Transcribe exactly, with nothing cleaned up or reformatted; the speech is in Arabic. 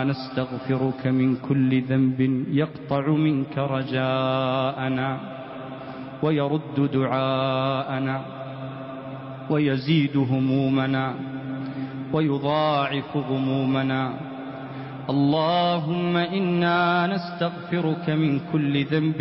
نستغفرك من كل ذنب يقطع منك رجاءنا ويرد دعاءنا ويزيد همومنا ويضاعف غمومنا. اللهم إنا نستغفرك من كل ذنب